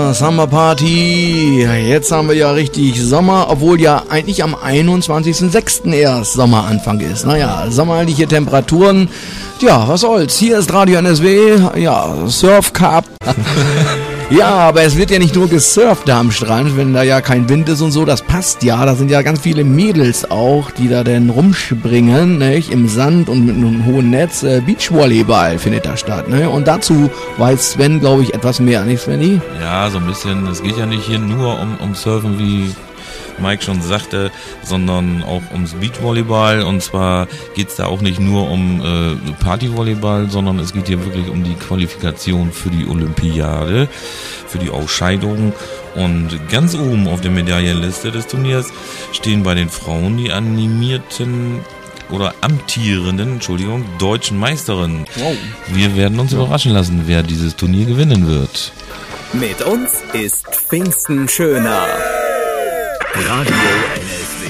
Summer Party. Jetzt haben wir ja richtig Sommer, obwohl ja eigentlich am 21.06. erst Sommeranfang ist. Naja, sommerliche Temperaturen. Ja, was soll's. Hier ist Radio NSW. Ja, Surf Cup. Ja, aber es wird ja nicht nur gesurft da am Strand, wenn da ja kein Wind ist und so, das passt ja. Da sind ja ganz viele Mädels auch, die da denn rumspringen, nicht? Im Sand und mit einem hohen Netz. Beachvolleyball findet da statt, ne? Und dazu weiß Sven, glaube ich, etwas mehr, nicht Svenny? Ja, so ein bisschen. Es geht ja nicht hier nur um Surfen, wie Mike schon sagte, sondern auch ums Beachvolleyball. Und zwar geht's da auch nicht nur um Partyvolleyball, sondern es geht hier wirklich um die Qualifikation für die Olympiade, für die Ausscheidung. Und ganz oben auf der Medaillenliste des Turniers stehen bei den Frauen die amtierenden deutschen Meisterinnen. Wow. Wir werden uns überraschen lassen, wer dieses Turnier gewinnen wird. Mit uns ist Pfingsten schöner. Radio NSW.